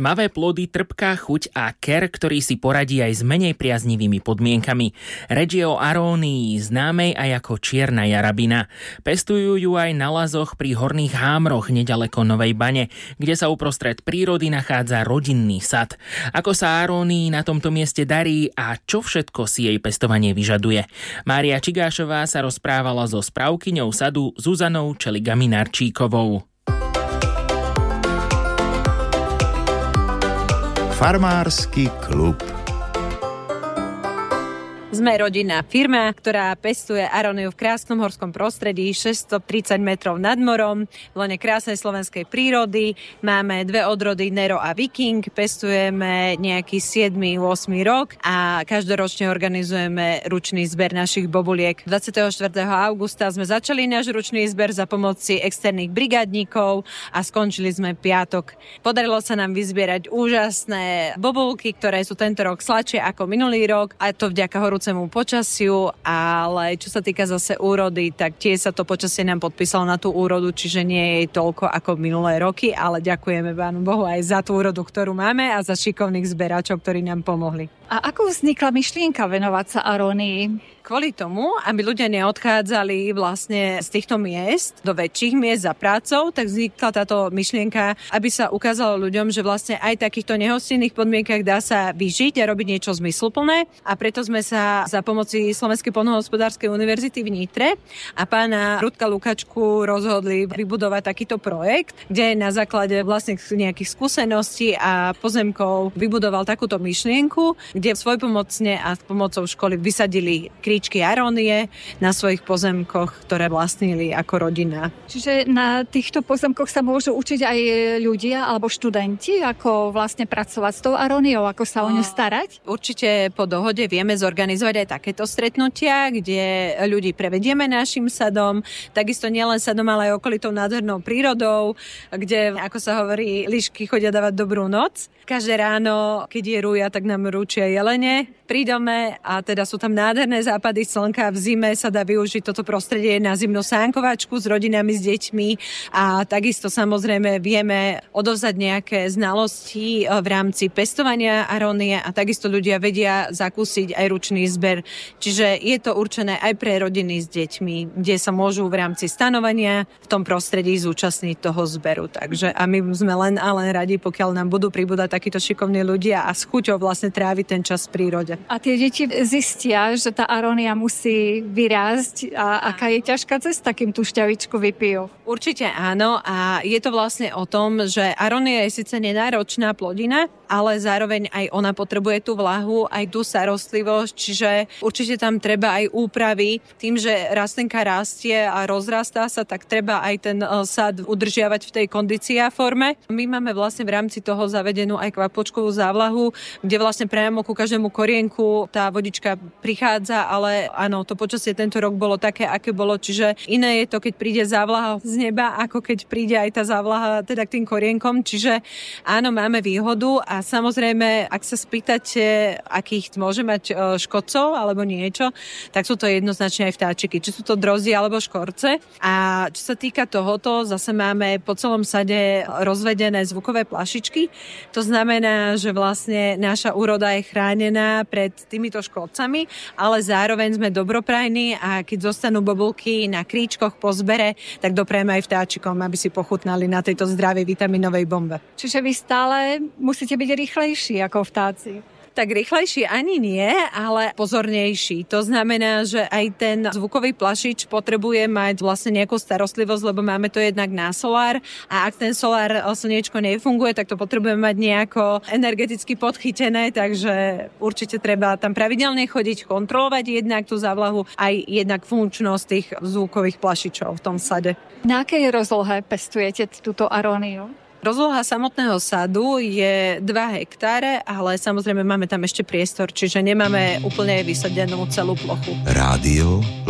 Tmavé plody, trpká chuť a ker, ktorý si poradí aj s menej priaznivými podmienkami. Reč je o arónii, známej aj ako čierna jarabina. Pestujú ju aj na lazoch pri Horných Hámroch nedaleko Novej Bane, kde sa uprostred prírody nachádza rodinný sad. Ako sa arónii na tomto mieste darí a čo všetko si jej pestovanie vyžaduje? Mária Čigášová sa rozprávala so správkyňou sadu Zuzanou Čeligami-Narčíkovou. Farmársky klub. Sme rodinná firma, ktorá pestuje aróniu v krásnom horskom prostredí 630 metrov nad morom, v lone krásnej slovenskej prírody. Máme dve odrody Nero a Viking, pestujeme nejaký 7-8 rok a každoročne organizujeme ručný zber našich bobuliek. 24. augusta sme začali náš ručný zber za pomoci externých brigádnikov a skončili sme piatok. Podarilo sa nám vyzbierať úžasné bobulky, ktoré sú tento rok sladšie ako minulý rok, a to vďaka horúcemu počasiu, ale čo sa týka zase úrody, tak tiež sa to počasie nám podpísalo na tú úrodu, čiže nie je toľko ako minulé roky, ale ďakujeme Pánu Bohu aj za tú úrodu, ktorú máme a za šikovných zberačov, ktorí nám pomohli. A ako vznikla myšlienka venovať sa arónii? Kvôli tomu, aby ľudia neodchádzali vlastne z týchto miest do väčších miest za prácou, tak vznikla táto myšlienka, aby sa ukázalo ľuďom, že vlastne aj v takýchto nehostinných podmienkach dá sa vyžiť a robiť niečo zmysluplné. A preto sme sa za pomoci Slovenskej poľnohospodárskej univerzity v Nitre a pána Rudka Lukačku rozhodli vybudovať takýto projekt, kde na základe vlastne nejakých skúseností a pozemkov vybudoval takúto myšlienku, kde svojpomocne a s pomocou školy vysadili kríčky arónie na svojich pozemkoch, ktoré vlastnili ako rodina. Čiže na týchto pozemkoch sa môžu učiť aj ľudia alebo študenti, ako vlastne pracovať s tou aróniou, ako sa o ňu starať? Určite po dohode vieme zorganizovať aj takéto stretnutia, kde ľudí prevedieme našim sadom, takisto nielen sadom, ale aj okolitou nádhernou prírodou, kde, ako sa hovorí, líšky chodia dávať dobrú noc. Každé ráno, keď je rúja, tak nám ručia jelene pri dome a teda sú tam nádherné západy slnka. V zime sa dá využiť toto prostredie na zimnú sánkovačku s rodinami, s deťmi a takisto samozrejme vieme odovzdať nejaké znalosti v rámci pestovania arónie a takisto ľudia vedia zakúsiť aj ručný zber. Čiže je to určené aj pre rodiny s deťmi, kde sa môžu v rámci stanovania v tom prostredí zúčastniť toho zberu. Takže a my sme len a len radi, pokiaľ nám budú pribúdať takíto šikovní ľudia a s chuťou vlastne tráviť ten čas v prírode. A tie deti zistia, že tá arónia musí vyrásť a aká je ťažká cesta, kým tú šťavičku vypijú. Určite áno a je to vlastne o tom, že arónia je síce nenáročná plodina, ale zároveň aj ona potrebuje tú vlahu, aj tú starostlivosť, čiže určite tam treba aj úpravy. Tým, že rastlinka rastie a rozrastá sa, tak treba aj ten sad udržiavať v tej kondícii a forme. My máme vlastne v rámci toho zavedenú aj kvapôčkovú závlahu, kde vlastne priamo ku každému korienku tá vodička prichádza, ale áno, to počasie tento rok bolo také, aké bolo, čiže iné je to, keď príde závlaha z neba, ako keď príde aj tá závlaha teda k tým korienkom, čiže áno, máme výhodu a samozrejme, ak sa spýtate, akých môže mať škodcov alebo niečo, tak sú to jednoznačne aj vtáčiky, či sú to drozdy alebo škorce. A čo sa týka tohoto, zase máme po celom sade rozvedené zvukové plašičky. To znamená, že vlastne naša úroda je chránená pred týmito škodcami, ale zároveň sme dobroprajní a keď zostanú bobulky na kríčkoch po zbere, tak doprajeme aj vtáčikom, aby si pochutnali na tejto zdravej vitaminovej bombe. Čiže vy stále musíte byť rýchlejší ako vtáci. Tak rýchlejší ani nie, ale pozornejší. To znamená, že aj ten zvukový plašič potrebuje mať vlastne nejakú starostlivosť, lebo máme to jednak na solár a ak ten solár slniečko nefunguje, tak to potrebujeme mať nejako energeticky podchytené, takže určite treba tam pravidelne chodiť, kontrolovať jednak tú závlahu, aj jednak funkčnosť tých zvukových plašičov v tom sade. Na akej rozlohe pestujete túto aróniu? Rozloha samotného sadu je 2 hektáre, ale samozrejme máme tam ešte priestor, čiže nemáme úplne vysadenú celú plochu. Rádio